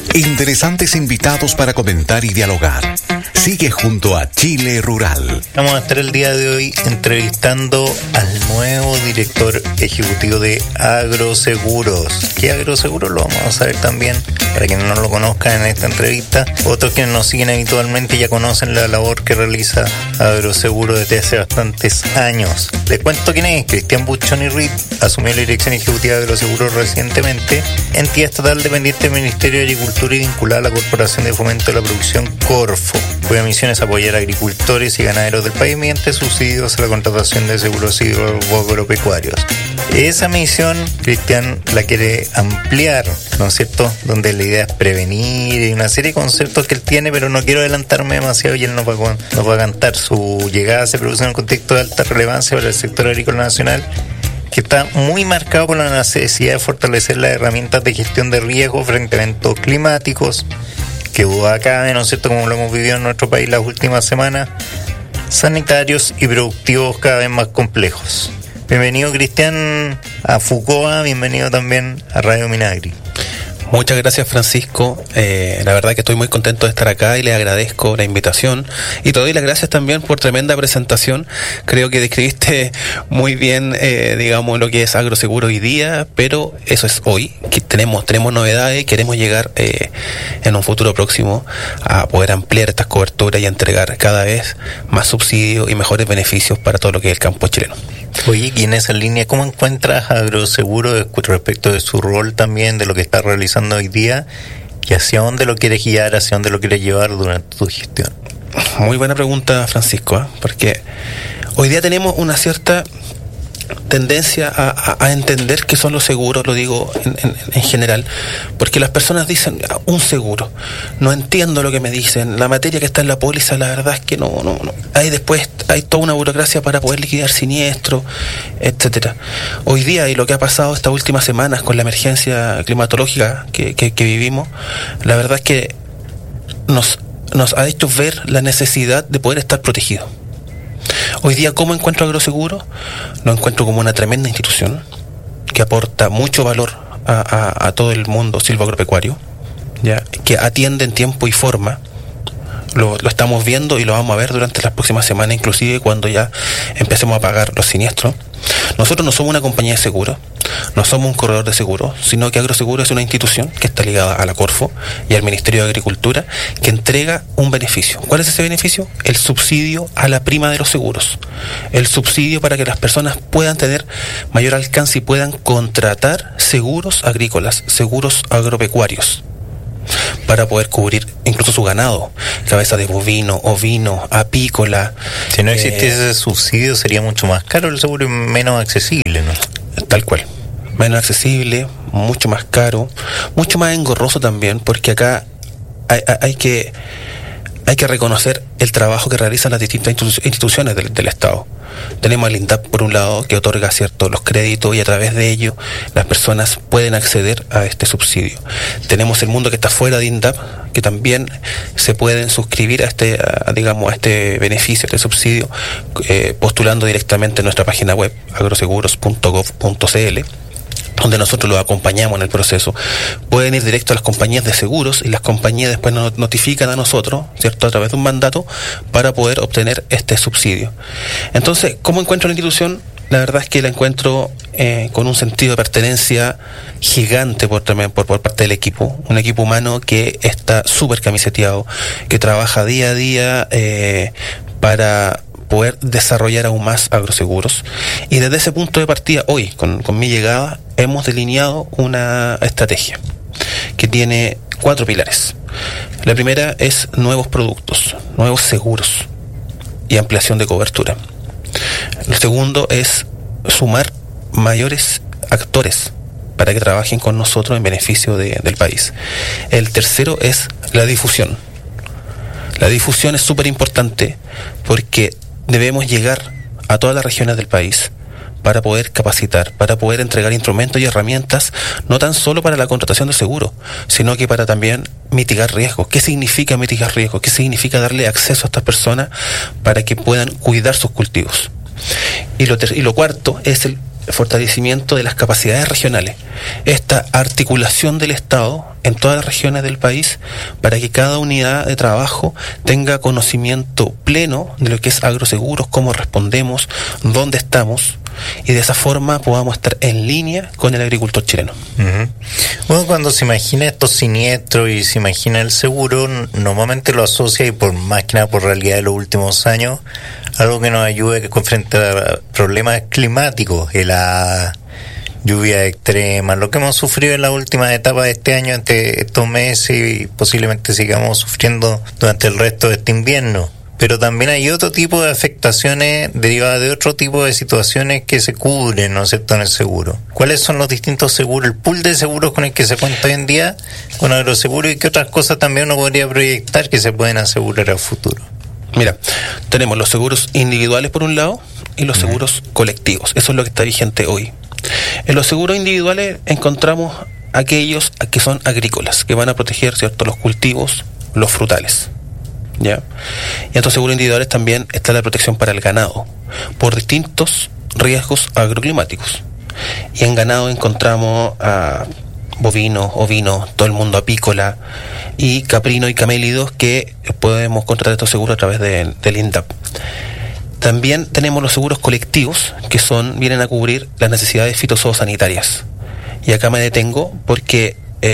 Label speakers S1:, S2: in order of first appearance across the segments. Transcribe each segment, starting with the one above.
S1: Interesantes invitados para comentar y dialogar. Sigue junto a Chile Rural.
S2: Vamos a estar el día de hoy entrevistando al nuevo director ejecutivo de Agroseguros. ¿Qué Agroseguros? Lo vamos a saber también, para quienes no lo conozcan en esta entrevista. Otros que nos siguen habitualmente ya conocen la labor que realiza Agroseguros desde hace bastantes años. Les cuento quién es. Cristian Buchoni Reed asumió la dirección ejecutiva de Agroseguros recientemente, entidad estatal dependiente del Ministerio de Agricultura y vinculada a la Corporación de Fomento de la Producción Corfo, cuya misión es apoyar a agricultores y ganaderos del país mediante subsidios a la contratación de seguros agropecuarios. Esa misión, Cristian la quiere ampliar, ¿no es cierto? Donde la idea es prevenir y una serie de conceptos que él tiene, pero no quiero adelantarme demasiado y él nos va a cantar. Su llegada se produce en un contexto de alta relevancia para el sector agrícola nacional, que está muy marcado por la necesidad de fortalecer las herramientas de gestión de riesgos frente a eventos climáticos, que duda cabe, ¿no es cierto?, como lo hemos vivido en nuestro país las últimas semanas, sanitarios y productivos cada vez más complejos. Bienvenido, Cristian, a Fucoa, bienvenido también a Radio Minagri.
S3: Muchas gracias, Francisco. La verdad que estoy muy contento de estar acá y le agradezco la invitación. Y te doy las gracias también por tremenda presentación. Creo que describiste muy bien, digamos, lo que es Agroseguro hoy día, pero eso es hoy. Que tenemos novedades y queremos llegar en un futuro próximo a poder ampliar estas coberturas y entregar cada vez más subsidios y mejores beneficios para todo lo que es el campo chileno.
S2: Oye, y en esa línea, ¿cómo encuentras Agroseguro respecto de su rol también, de lo que está realizando hoy día, y hacia dónde lo quieres guiar, hacia dónde lo quieres llevar durante tu gestión?
S3: Muy buena pregunta, Francisco, porque hoy día tenemos una cierta tendencia a entender qué son los seguros, lo digo en general, porque las personas dicen un seguro, no entiendo lo que me dicen, la materia que está en la póliza, la verdad es que no. Hay toda una burocracia para poder liquidar siniestro, etcétera. Hoy día, y lo que ha pasado estas últimas semanas con la emergencia climatológica que vivimos, la verdad es que nos ha hecho ver la necesidad de poder estar protegidos. Hoy día, ¿cómo encuentro Agroseguro? Lo encuentro como una tremenda institución que aporta mucho valor a todo el mundo silvoagropecuario, ¿ya? Que atiende en tiempo y forma. Lo estamos viendo y lo vamos a ver durante las próximas semanas, inclusive cuando ya empecemos a pagar los siniestros. Nosotros no somos una compañía de seguros, no somos un corredor de seguros, sino que Agroseguro es una institución que está ligada a la Corfo y al Ministerio de Agricultura, que entrega un beneficio. ¿Cuál es ese beneficio? El subsidio a la prima de los seguros. El subsidio para que las personas puedan tener mayor alcance y puedan contratar seguros agrícolas, seguros agropecuarios, para poder cubrir incluso su ganado, cabeza de bovino, ovino, apícola.
S2: Si no existiese ese subsidio sería mucho más caro el seguro y menos accesible, ¿no?
S3: Tal cual, menos accesible, mucho más caro, mucho más engorroso también, porque acá hay que reconocer el trabajo que realizan las distintas instituciones del Estado. Tenemos al INDAP, por un lado, que otorga los créditos y a través de ello las personas pueden acceder a este subsidio. Tenemos el mundo que está fuera de INDAP, que también se pueden suscribir a este beneficio, a este subsidio, postulando directamente en nuestra página web, agroseguros.gov.cl, donde nosotros los acompañamos en el proceso. Pueden ir directo a las compañías de seguros y las compañías después nos notifican a nosotros, ¿cierto?, a través de un mandato para poder obtener este subsidio. Entonces, ¿cómo encuentro la institución? La verdad es que la encuentro con un sentido de pertenencia gigante por parte del equipo, un equipo humano que está súper camiseteado, que trabaja día a día para poder desarrollar aún más Agroseguros. Y desde ese punto de partida, hoy, con mi llegada, hemos delineado una estrategia que tiene 4 pilares. La primera es nuevos productos, nuevos seguros y ampliación de cobertura. El segundo es sumar mayores actores para que trabajen con nosotros en beneficio del país. El tercero es la difusión. La difusión es súper importante porque debemos llegar a todas las regiones del país para poder capacitar, para poder entregar instrumentos y herramientas, no tan solo para la contratación de seguros, sino que para también mitigar riesgos. ¿Qué significa mitigar riesgos? ¿Qué significa darle acceso a estas personas para que puedan cuidar sus cultivos? Y lo cuarto es fortalecimiento de las capacidades regionales, esta articulación del Estado en todas las regiones del país para que cada unidad de trabajo tenga conocimiento pleno de lo que es agroseguros, cómo respondemos, dónde estamos, y de esa forma podamos estar en línea con el agricultor chileno.
S2: Uh-huh. Bueno, cuando se imagina estos siniestros y se imagina el seguro, normalmente lo asocia, y por más que nada por realidad de los últimos años, algo que nos ayude frente a problemas climáticos, la lluvia extrema, lo que hemos sufrido en la última etapa de este año, entre estos meses, y posiblemente sigamos sufriendo durante el resto de este invierno. Pero también hay otro tipo de afectaciones derivadas de otro tipo de situaciones que se cubren, ¿no es cierto?, en el seguro. ¿Cuáles son los distintos seguros, el pool de seguros con el que se cuenta hoy en día con agroseguro, y qué otras cosas también uno podría proyectar que se pueden asegurar a futuro?
S3: Mira, tenemos los seguros individuales por un lado y los seguros colectivos. Eso es lo que está vigente hoy. En los seguros individuales encontramos aquellos que son agrícolas, que van a proteger, ¿cierto?, los cultivos, los frutales. ¿Ya? Y en estos seguros individuales también está la protección para el ganado por distintos riesgos agroclimáticos. Y en ganado encontramos a bovinos, ovinos, todo el mundo apícola, y caprinos y camélidos, que podemos contratar estos seguros a través del INDAP. También tenemos los seguros colectivos, que vienen a cubrir las necesidades fitosanitarias. Y acá me detengo porque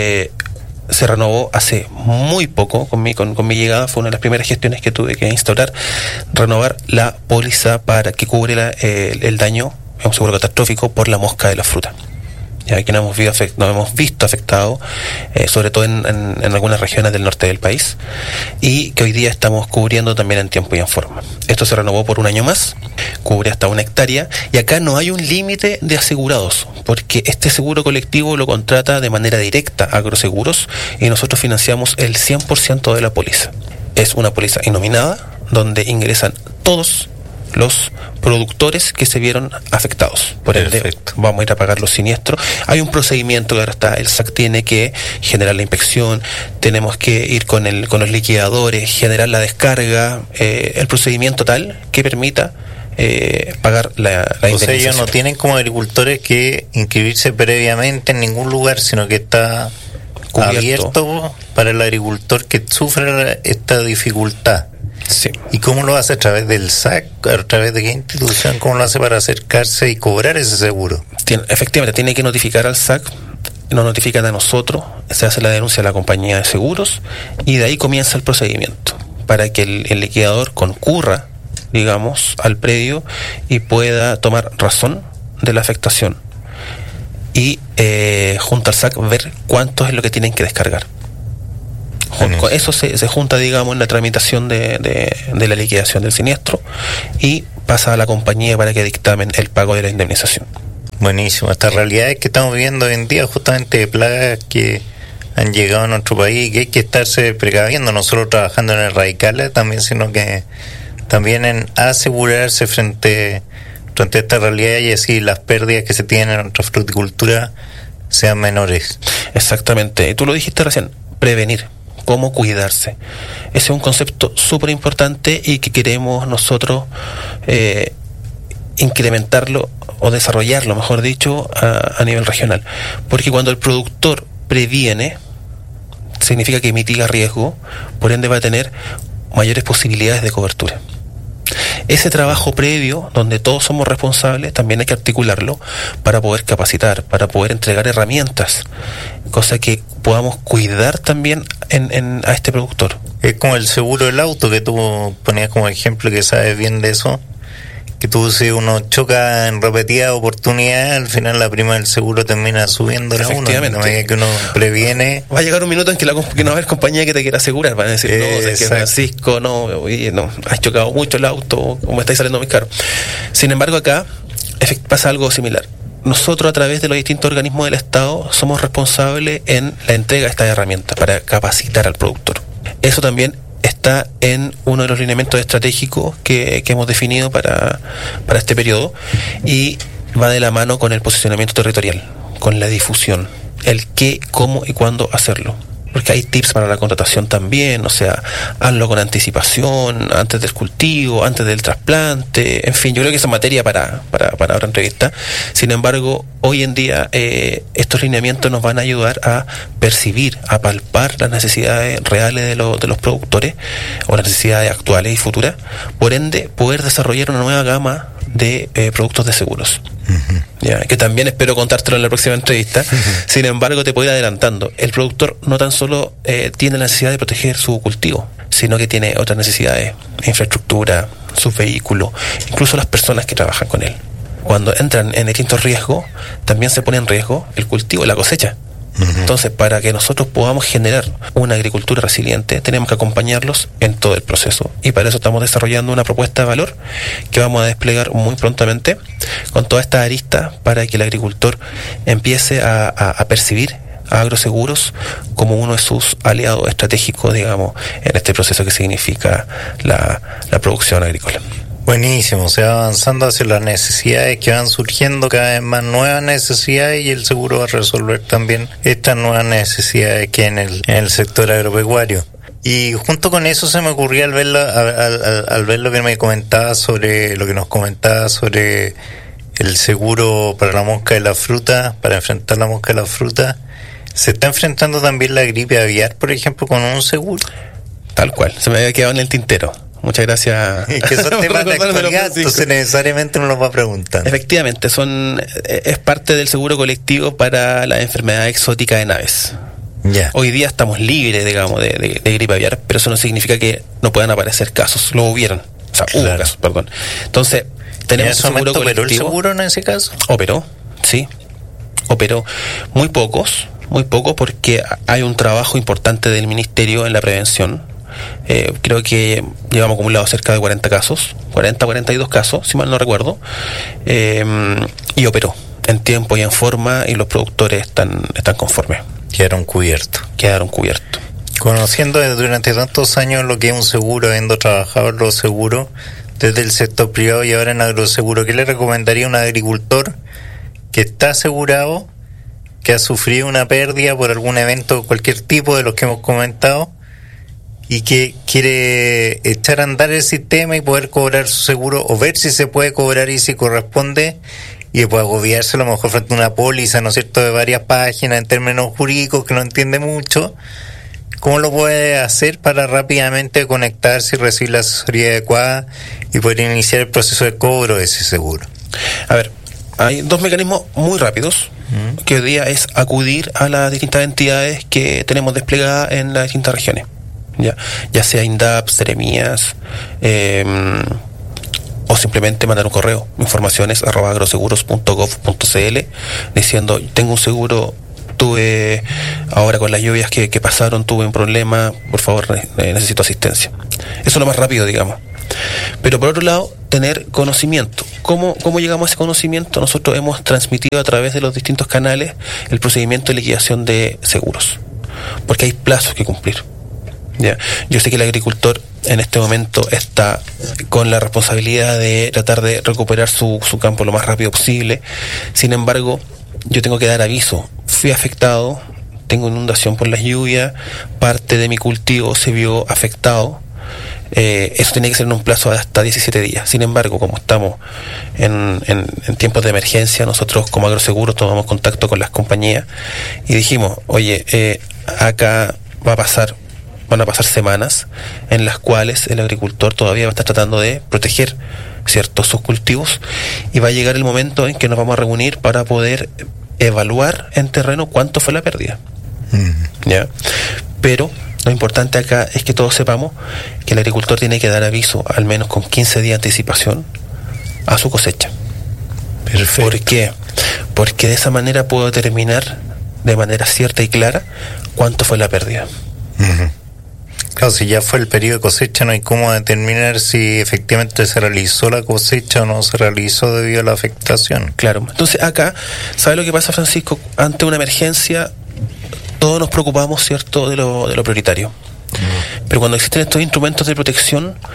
S3: se renovó hace muy poco, con mi llegada, fue una de las primeras gestiones que tuve que instaurar, renovar la póliza para que cubre el daño, es un seguro catastrófico, por la mosca de la fruta. Ya que nos hemos visto afectados, sobre todo en algunas regiones del norte del país, y que hoy día estamos cubriendo también en tiempo y en forma. Esto se renovó por un año más, cubre hasta 1 hectárea, y acá no hay un límite de asegurados, porque este seguro colectivo lo contrata de manera directa Agroseguros, y nosotros financiamos el 100% de la póliza. Es una póliza innominada, donde ingresan todos los productores que se vieron afectados. Por ende, vamos a ir a pagar los siniestros. Hay un procedimiento que ahora está, el SAC tiene que generar la inspección, tenemos que ir con los liquidadores, generar la descarga, el procedimiento tal que permita pagar la indemnización. O sea, ellos
S2: no tienen como agricultores que inscribirse previamente en ningún lugar, sino que está abierto para el agricultor que sufre esta dificultad.
S3: Sí.
S2: ¿Y cómo lo hace? ¿A través del SAC? ¿A través de qué institución? ¿Cómo lo hace para acercarse y cobrar ese seguro?
S3: Efectivamente, tiene que notificar al SAC, nos notifican a nosotros, se hace la denuncia a la compañía de seguros, y de ahí comienza el procedimiento para que el liquidador concurra, digamos, al predio y pueda tomar razón de la afectación, y junto al SAC ver cuánto es lo que tienen que descargar. Con eso se junta, digamos, en la tramitación de la liquidación del siniestro, y pasa a la compañía para que dictamen el pago de la indemnización.
S2: Buenísimo. Esta realidad es que estamos viviendo hoy en día, justamente de plagas que han llegado a nuestro país, y que hay que estarse precaviendo, no solo trabajando en erradicarlas también, sino que también en asegurarse frente a esta realidad, y así las pérdidas que se tienen en nuestra fruticultura sean menores.
S3: Exactamente. Y tú lo dijiste recién, prevenir. Cómo cuidarse. Ese es un concepto súper importante, y que queremos nosotros incrementarlo o desarrollarlo, mejor dicho, a nivel regional. Porque cuando el productor previene, significa que mitiga riesgo, por ende va a tener mayores posibilidades de cobertura. Ese trabajo previo, donde todos somos responsables, también hay que articularlo para poder capacitar, para poder entregar herramientas, cosa que podamos cuidar también a este productor.
S2: Es como el seguro del auto que tú ponías como ejemplo, que sabes bien de eso, que tú, si uno choca en repetidas oportunidades, al final la prima del seguro termina subiendo a uno. En la medida que uno previene.
S3: Va a llegar un minuto en que no va a haber compañía que te quiera asegurar, van a decir, no, es que Francisco, no, has chocado mucho el auto, o me estáis saliendo muy caro. Sin embargo, acá pasa algo similar. Nosotros, a través de los distintos organismos del Estado, somos responsables en la entrega de estas herramientas para capacitar al productor. Eso también está en uno de los lineamientos estratégicos que hemos definido para este periodo, y va de la mano con el posicionamiento territorial, con la difusión, el qué, cómo y cuándo hacerlo. porque hay tips para la contratación también, o sea, hazlo con anticipación, antes del cultivo, antes del trasplante, en fin, yo creo que esa es materia para otra entrevista. Sin embargo, hoy en día estos lineamientos nos van a ayudar a percibir, a palpar las necesidades reales de los productores o las necesidades actuales y futuras, por ende poder desarrollar una nueva gama de productos de seguros. Uh-huh. Ya, que también espero contártelo en la próxima entrevista. Uh-huh. Sin embargo, te puedo ir adelantando, el productor no tan solo tiene la necesidad de proteger su cultivo, sino que tiene otras necesidades: infraestructura, sus vehículos, incluso las personas que trabajan con él. Cuando entran en distintos riesgos, también se pone en riesgo el cultivo y la cosecha. Uh-huh. Entonces, para que nosotros podamos generar una agricultura resiliente, tenemos que acompañarlos en todo el proceso, y para eso estamos desarrollando una propuesta de valor que vamos a desplegar muy prontamente con todas estas aristas para que el agricultor empiece a percibir a Agroseguros como uno de sus aliados estratégicos, digamos, en este proceso que significa la producción agrícola.
S2: Buenísimo, se va avanzando hacia las necesidades que van surgiendo, cada vez más nuevas necesidades, y el seguro va a resolver también estas nuevas necesidades que en el sector agropecuario. Y junto con eso se me ocurrió al ver lo que me comentaba sobre lo que nos comentaba sobre el seguro para la mosca de la fruta, para enfrentar la mosca de la fruta. ¿Se está enfrentando también la gripe aviar, por ejemplo, con un seguro?
S3: Tal cual, se me había quedado en el tintero. Muchas gracias.
S2: Que son temas de actualidad, entonces necesariamente nos los va a preguntar.
S3: Efectivamente, es parte del seguro colectivo para la enfermedad exótica de aves.
S2: Yeah.
S3: Hoy día estamos libres, digamos, de gripe aviar, pero eso no significa que no puedan aparecer casos. Lo hubieron. O sea, hubo casos, perdón. Entonces, tenemos un seguro colectivo.
S2: ¿Operó el seguro en ese caso?
S3: Operó, sí. Operó. Muy pocos, porque hay un trabajo importante del Ministerio en la prevención. Creo que llevamos acumulado cerca de 42 casos, si mal no recuerdo, y operó en tiempo y en forma, y los productores están conformes.
S2: Quedaron cubiertos. Conociendo durante tantos años lo que es un seguro, habiendo trabajado en los seguros desde el sector privado y ahora en agroseguro, ¿qué le recomendaría a un agricultor que está asegurado, que ha sufrido una pérdida por algún evento, cualquier tipo de los que hemos comentado, y que quiere echar a andar el sistema y poder cobrar su seguro, o ver si se puede cobrar y si corresponde, y puede agobiarse a lo mejor frente a una póliza, ¿no es cierto?, de varias páginas en términos jurídicos que no entiende mucho? ¿Cómo lo puede hacer para rápidamente conectarse y recibir la asesoría adecuada y poder iniciar el proceso de cobro de ese seguro?
S3: A ver, hay dos mecanismos muy rápidos, que hoy día es acudir a las distintas entidades que tenemos desplegadas en las distintas regiones. Ya sea INDAP, Seremías, o simplemente mandar un correo, informaciones@agroseguros.gov.cl, diciendo: tengo un seguro, tuve ahora con las lluvias que pasaron, tuve un problema, por favor, necesito asistencia. Eso es lo más rápido, digamos. Pero por otro lado, tener conocimiento. ¿Cómo llegamos a ese conocimiento? Nosotros hemos transmitido a través de los distintos canales el procedimiento de liquidación de seguros, porque hay plazos que cumplir. Ya. Yo sé que el agricultor en este momento está con la responsabilidad de tratar de recuperar su campo lo más rápido posible. Sin embargo, yo tengo que dar aviso: fui afectado, tengo inundación por las lluvias, parte de mi cultivo se vio afectado. Eso tiene que ser en un plazo de hasta 17 días. Sin embargo, como estamos en tiempos de emergencia, nosotros como Agroseguros tomamos contacto con las compañías y dijimos: oye, acá van a pasar semanas en las cuales el agricultor todavía va a estar tratando de proteger, ¿cierto?, sus cultivos, y va a llegar el momento en que nos vamos a reunir para poder evaluar en terreno cuánto fue la pérdida. ¿Ya? Pero lo importante acá es que todos sepamos que el agricultor tiene que dar aviso al menos con 15 días de anticipación a su cosecha.
S2: Perfecto.
S3: ¿Por qué? Porque de esa manera puedo determinar de manera cierta y clara cuánto fue la pérdida.
S2: Claro, si ya fue el periodo de cosecha, no hay cómo determinar si efectivamente se realizó la cosecha o no se realizó debido a la afectación.
S3: Claro. Entonces acá, ¿sabe lo que pasa, Francisco? Ante una emergencia, todos nos preocupamos, ¿cierto?, de lo prioritario. Pero cuando existen estos instrumentos de protección,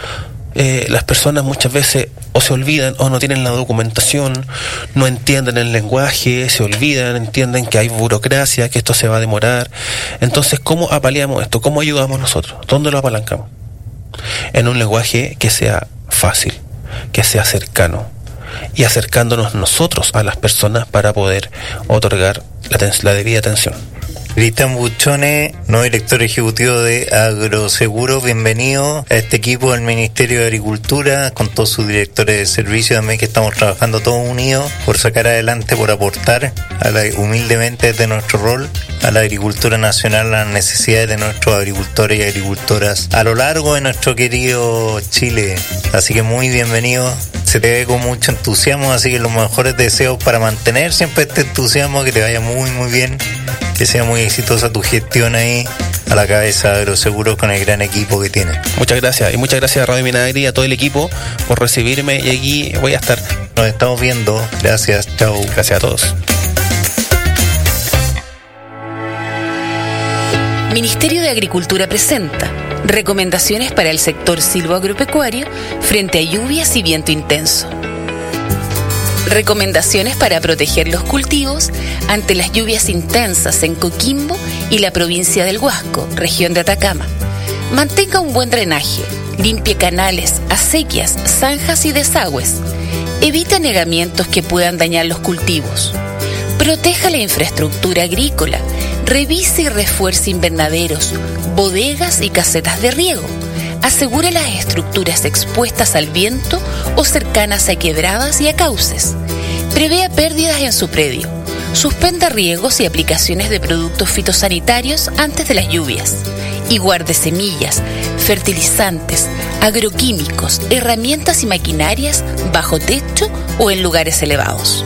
S3: las personas muchas veces o se olvidan o no tienen la documentación, no entienden el lenguaje, se olvidan, entienden que hay burocracia, que esto se va a demorar. Entonces, ¿cómo apaleamos esto? ¿Cómo ayudamos nosotros? ¿Dónde lo apalancamos? En un lenguaje que sea fácil, que sea cercano, y acercándonos nosotros a las personas para poder otorgar la debida atención.
S2: Cristian Buchone, nuevo director ejecutivo de Agroseguro, bienvenido a este equipo del Ministerio de Agricultura, con todos sus directores de servicio también, que estamos trabajando todos unidos por sacar adelante, por aportar humildemente desde nuestro rol a la agricultura nacional, las necesidades de nuestros agricultores y agricultoras a lo largo de nuestro querido Chile. Así que muy bienvenido, se te ve con mucho entusiasmo, así que los mejores deseos para mantener siempre este entusiasmo, que te vaya muy muy bien, que sea muy exitosa tu gestión ahí a la cabeza de Agroseguro con el gran equipo que tiene.
S3: Muchas gracias, y muchas gracias a Radio Minagri y a todo el equipo por recibirme, y aquí voy a estar.
S2: Nos estamos viendo, gracias, chao.
S3: Gracias a todos.
S4: Ministerio de Agricultura presenta recomendaciones para el sector silvoagropecuario frente a lluvias y viento intenso. Recomendaciones para proteger los cultivos ante las lluvias intensas en Coquimbo y la provincia del Huasco, región de Atacama. Mantenga un buen drenaje, limpie canales, acequias, zanjas y desagües. Evite anegamientos que puedan dañar los cultivos. Proteja la infraestructura agrícola. Revise y refuerce invernaderos, bodegas y casetas de riego. Asegure las estructuras expuestas al viento o cercanas a quebradas y a cauces. Prevea pérdidas en su predio. Suspenda riegos y aplicaciones de productos fitosanitarios antes de las lluvias. Y guarde semillas, fertilizantes, agroquímicos, herramientas y maquinarias bajo techo o en lugares elevados.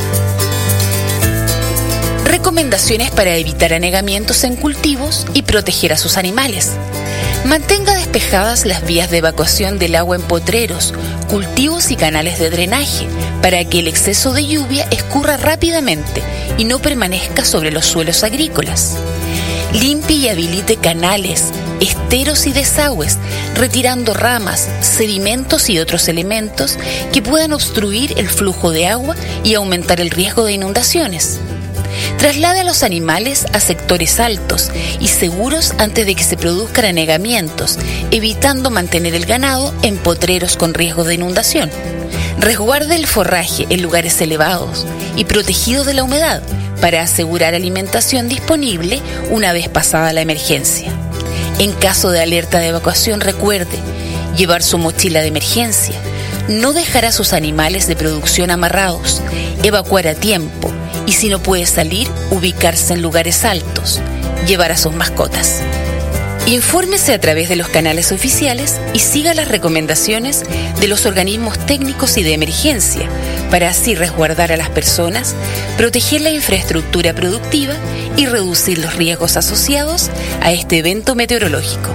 S4: Recomendaciones para evitar anegamientos en cultivos y proteger a sus animales. Mantenga despejadas las vías de evacuación del agua en potreros, cultivos y canales de drenaje para que el exceso de lluvia escurra rápidamente y no permanezca sobre los suelos agrícolas. Limpie y habilite canales, esteros y desagües, retirando ramas, sedimentos y otros elementos que puedan obstruir el flujo de agua y aumentar el riesgo de inundaciones. Traslade a los animales a sectores altos y seguros antes de que se produzcan anegamientos, evitando mantener el ganado en potreros con riesgo de inundación. Resguarde el forraje en lugares elevados y protegidos de la humedad para asegurar alimentación disponible una vez pasada la emergencia. En caso de alerta de evacuación, recuerde llevar su mochila de emergencia, no dejar a sus animales de producción amarrados, evacuar a tiempo, y si no puede salir, ubicarse en lugares altos, llevar a sus mascotas. Infórmese a través de los canales oficiales y siga las recomendaciones de los organismos técnicos y de emergencia para así resguardar a las personas, proteger la infraestructura productiva y reducir los riesgos asociados a este evento meteorológico.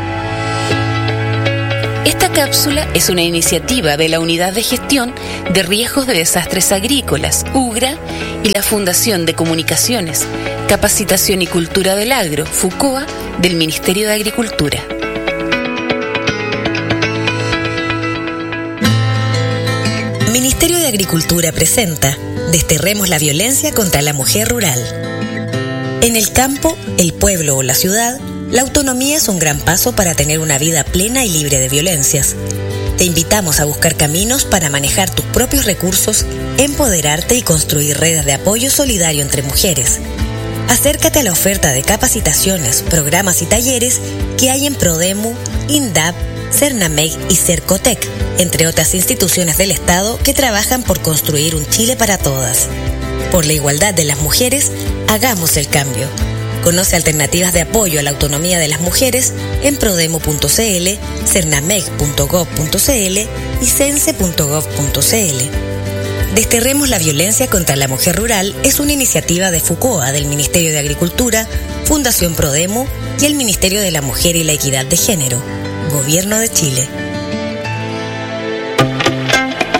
S4: Esta cápsula es una iniciativa de la Unidad de Gestión de Riesgos de Desastres Agrícolas, UGRA, y la Fundación de Comunicaciones, Capacitación y Cultura del Agro, FUCOA, del Ministerio de Agricultura.
S5: Ministerio de Agricultura presenta Desterremos la violencia contra la mujer rural. En el campo, el pueblo o la ciudad, la autonomía es un gran paso para tener una vida plena y libre de violencias. Te invitamos a buscar caminos para manejar tus propios recursos, empoderarte y construir redes de apoyo solidario entre mujeres. Acércate a la oferta de capacitaciones, programas y talleres que hay en Prodemu, INDAP, Cernameg y Cercotec, entre otras instituciones del Estado que trabajan por construir un Chile para todas. Por la igualdad de las mujeres, hagamos el cambio. Conoce alternativas de apoyo a la autonomía de las mujeres en prodemu.cl, cernameg.gov.cl y cense.gov.cl. Desterremos la violencia contra la mujer rural es una iniciativa de FUCOA del Ministerio de Agricultura, Fundación Prodemu y el Ministerio de la Mujer y la Equidad de Género, Gobierno de Chile.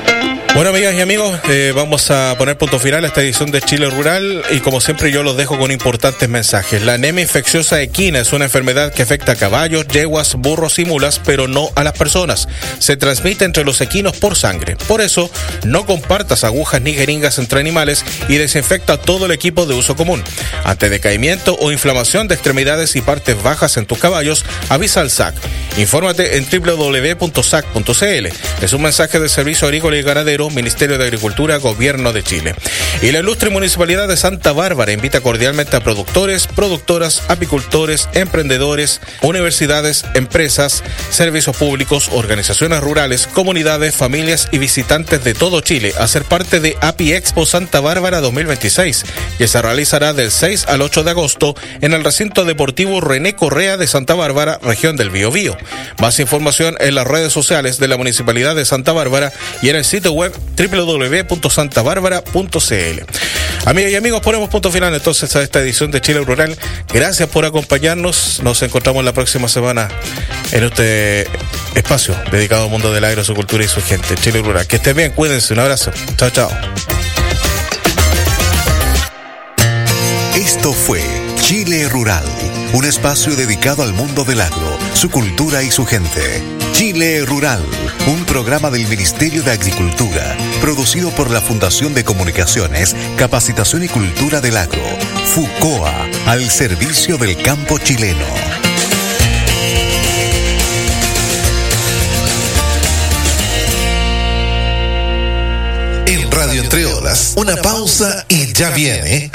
S3: Bueno, amigas y amigos, vamos a poner punto final a esta edición de Chile Rural y como siempre yo los dejo con importantes mensajes. La anemia infecciosa equina es una enfermedad que afecta a caballos, yeguas, burros y mulas, pero no a las personas. Se transmite entre los equinos por sangre. Por eso, no compartas agujas ni jeringas entre animales y desinfecta todo el equipo de uso común. Ante decaimiento o inflamación de extremidades y partes bajas en tus caballos, avisa al SAC. Infórmate en www.sac.cl. Es un mensaje del Servicio Agrícola y Ganadero, Ministerio de Agricultura, Gobierno de Chile. Y la ilustre Municipalidad de Santa Bárbara invita cordialmente a productores, productoras, apicultores, emprendedores, universidades, empresas, servicios públicos, organizaciones rurales, comunidades, familias y visitantes de todo Chile a ser parte de API Expo Santa Bárbara 2026, que se realizará del 6 al 8 de agosto en el recinto deportivo René Correa de Santa Bárbara, región del Biobío. Más información en las redes sociales de la Municipalidad de Santa Bárbara y en el sitio web www.santabarbara.cl. Amigas y amigos, ponemos punto final entonces a esta edición de Chile Rural. Gracias por acompañarnos. Nos encontramos la próxima semana en este espacio dedicado al mundo de la agrocultura y su gente. Chile Rural. Que estén bien, cuídense. Un abrazo. Chao, chao.
S1: Esto fue Chile Rural, un espacio dedicado al mundo del agro, su cultura y su gente. Chile Rural, un programa del Ministerio de Agricultura, producido por la Fundación de Comunicaciones, Capacitación y Cultura del Agro, FUCOA, al servicio del campo chileno.
S6: En Radio Entre Olas, una pausa y ya viene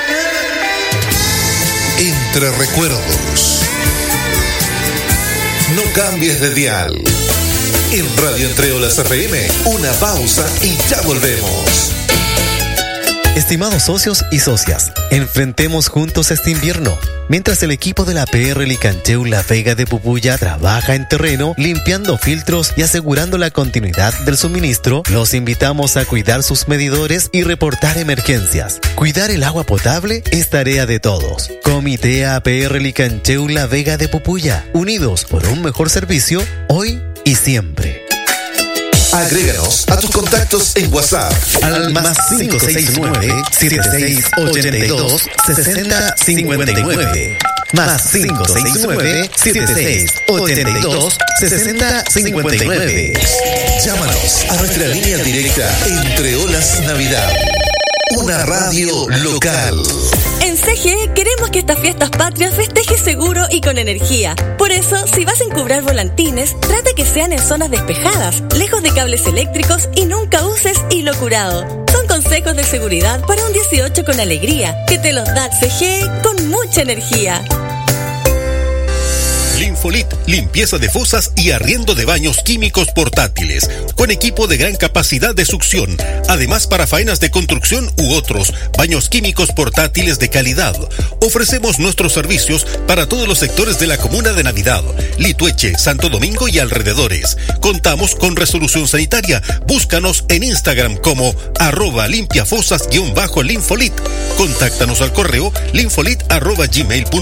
S6: Entre Recuerdos. No cambies de dial. En Radio Entre Olas FM, una pausa y ya volvemos.
S7: Estimados socios y socias, enfrentemos juntos este invierno. Mientras el equipo de la PR Licancheu La Vega de Pupuya trabaja en terreno, limpiando filtros y asegurando la continuidad del suministro, los invitamos a cuidar sus medidores y reportar emergencias. Cuidar el agua potable es tarea de todos. Comité APR Licancheu La Vega de Pupuya, unidos por un mejor servicio, hoy y siempre.
S6: Agréganos a tus contactos en WhatsApp
S7: al más 569-7682-6059. Más 569-7682-6059.
S6: Llámanos a nuestra línea directa Entre Olas Navidad. Una radio local.
S8: En CGE queremos que estas fiestas patrias festejes seguro y con energía. Por eso, si vas a encubrar volantines, trata que sean en zonas despejadas, lejos de cables eléctricos y nunca uses hilo curado. Son consejos de seguridad para un 18 con alegría, que te los da CGE con mucha energía.
S9: Linfolit, limpieza de fosas y arriendo de baños químicos portátiles, con equipo de gran capacidad de succión. Además, para faenas de construcción u otros, baños químicos portátiles de calidad. Ofrecemos nuestros servicios para todos los sectores de la comuna de Navidad, Litueche, Santo Domingo y alrededores. Contamos con resolución sanitaria. Búscanos en Instagram como @limpiafosas_linfolit. Contáctanos al correo linfolit@gmail.com.